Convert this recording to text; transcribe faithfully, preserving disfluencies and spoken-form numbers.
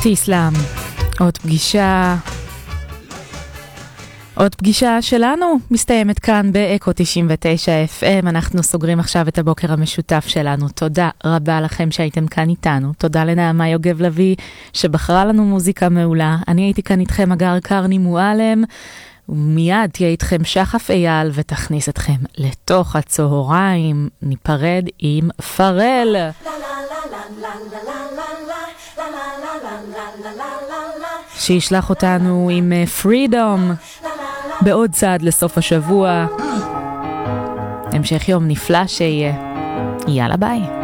תיסלאם, עוד פגישה, עוד פגישה שלנו מסתיימת כאן באקו תשעים ותשע אף אם. אנחנו סוגרים עכשיו את הבוקר המשותף שלנו. תודה רבה לכם שהייתם כאן איתנו. תודה לנעמה יוגב לוי שבחרה לנו מוזיקה מעולה. אני הייתי כאן איתכם אגר קרני מועלם, ומיד תהיה איתכם שחף אייל ותכניס אתכם לתוך הצהריים. ניפרד עם פרל. שישלח אותנו עם פרידום בעוד צעד לסוף השבוע. המשך יום נפלא שיהיה. יאללה ביי.